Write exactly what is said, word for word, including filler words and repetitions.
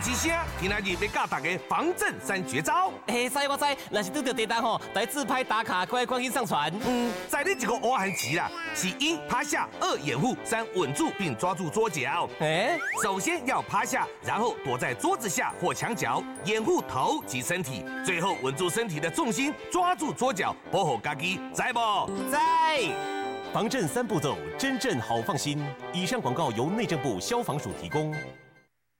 之声，今仔日要教大家防震三绝招。 哎，知我知，若是拄到地震吼，来自拍打卡，快快去上传。 嗯，在你一个挖痕期啦，是一趴下，二掩护，三稳住并抓住桌角。 哎， 首先要趴下，然后躲在桌子下或墙角，掩护头及身体，最后稳住身体的重心，抓住桌角，保护家己，知不？ 在。 防震三步骤，真正好放心。以上广告由内政部消防署提供。